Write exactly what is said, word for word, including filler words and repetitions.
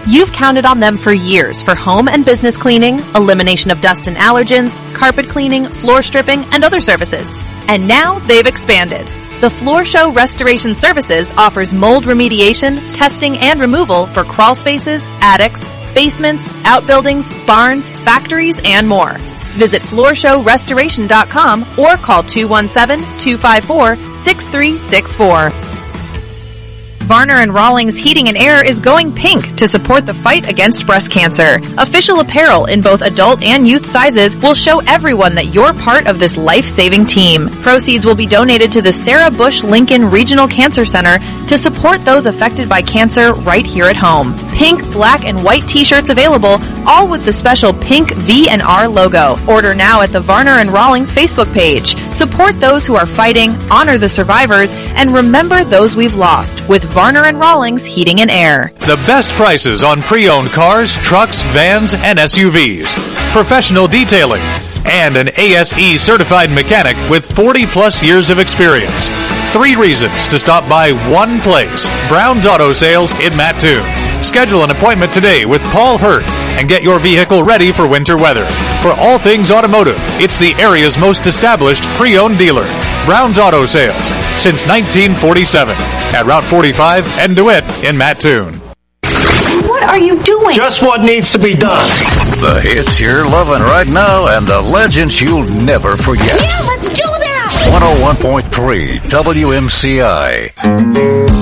You've counted on them for years for home and business cleaning, elimination of dust and allergens, carpet cleaning, floor stripping, and other services. And now they've expanded. The Floor Show Restoration Services offers mold remediation, testing, and removal for crawl spaces, attics, basements, outbuildings, barns, factories, and more. Visit floor show restoration dot com or call two one seven, two five four, six three six four. Varner and Rawlings Heating and Air is going pink to support the fight against breast cancer. Official apparel in both adult and youth sizes will show everyone that you're part of this life-saving team. Proceeds will be donated to the Sarah Bush Lincoln Regional Cancer Center to support those affected by cancer right here at home. Pink, black, and white t-shirts available, all with the special pink V and R logo. Order now at the Varner and Rawlings Facebook page. Support those who are fighting, honor the survivors, and remember those we've lost with Varner and Rawlings Heating and Air. The best prices on pre-owned cars, trucks, vans, and S U Vs. Professional detailing. And an A S E certified mechanic with forty plus years of experience. Three reasons to stop by one place. Brown's Auto Sales in Mattoon. Schedule an appointment today with Paul Hurt and get your vehicle ready for winter weather. For all things automotive, it's the area's most established pre-owned dealer. Brown's Auto Sales since nineteen forty-seven at Route forty-five and DeWitt in Mattoon. What are you doing? Just what needs to be done. The hits you're loving right now and the legends you'll never forget. Yeah, let's do that! one oh one point three W M C I.